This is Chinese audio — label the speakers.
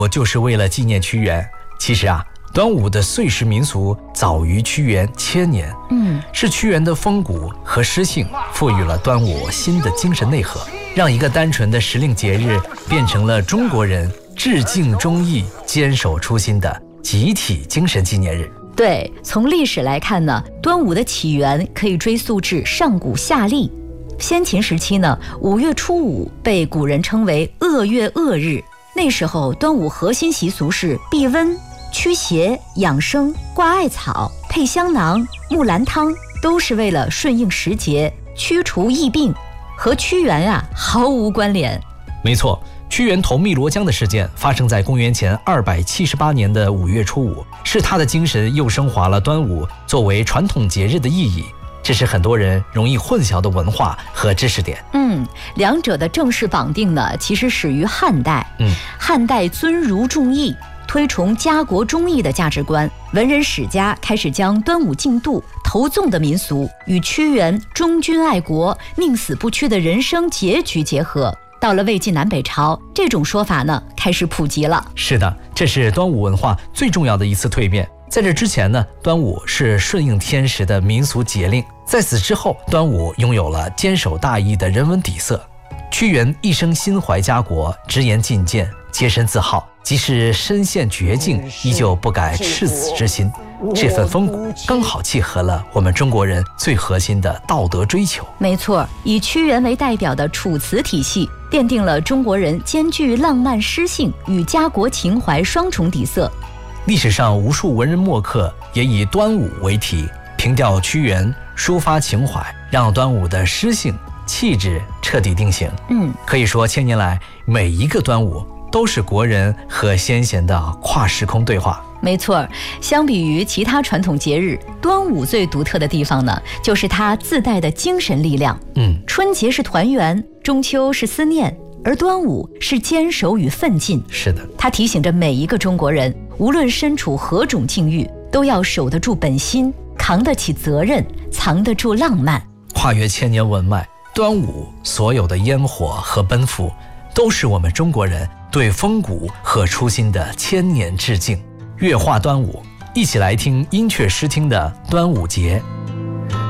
Speaker 1: 我就是为了纪念屈原。其实啊，端午的岁时民俗早于屈原1000年，是屈原的风骨和诗性赋予了端午新的精神内核，让一个单纯的时令节日变成了中国人致敬忠义、坚守初心的集体精神纪念日。
Speaker 2: 对，从历史来看呢，端午的起源可以追溯至上古夏历。先秦时期呢，5月初5被古人称为鄂月鄂日。那时候端午核心习俗是避瘟、驱邪、养生、挂艾草、配香囊、木兰汤，都是为了顺应时节、驱除疫病，和屈原毫无关联。
Speaker 1: 没错，屈原投汨罗江的事件发生在公元前278年的5月初5，是他的精神又升华了端午作为传统节日的意义。这是很多人容易混淆的文化和知识点。
Speaker 2: 两者的正式绑定呢，其实始于汉代。汉代尊儒重义，推崇家国忠义的价值观，文人史家开始将端午竞渡、投粽的民俗与屈原忠君爱国、宁死不屈的人生结局结合。到了魏晋南北朝，这种说法呢开始普及了。
Speaker 1: 是的，这是端午文化最重要的一次蜕变。在这之前呢，端午是顺应天时的民俗节令，在此之后，端午拥有了坚守大义的人文底色。屈原一生心怀家国，直言进谏，洁身自好，即使身陷绝境，依旧不改赤子之心。这份风骨刚好契合了我们中国人最核心的道德追求。
Speaker 2: 没错，以屈原为代表的楚辞体系奠定了中国人兼具浪漫诗性与家国情怀双重底色。
Speaker 1: 历史上无数文人墨客也以端午为题，凭吊屈原，抒发情怀，让端午的诗性气质彻底定型。可以说1000年来，每一个端午都是国人和先贤的跨时空对话。
Speaker 2: 没错，相比于其他传统节日，端午最独特的地方呢，就是它自带的精神力量。春节是团圆，中秋是思念，而端午是坚守与奋进。
Speaker 1: 是的，
Speaker 2: 它提醒着每一个中国人，无论身处何种境遇，都要守得住本心，扛得起责任，藏得住浪漫。
Speaker 1: 跨越1000年文脉，端午所有的烟火和奔赴，都是我们中国人对风骨和初心的1000年致敬。乐话端午，一起来听音阙诗听的端午节。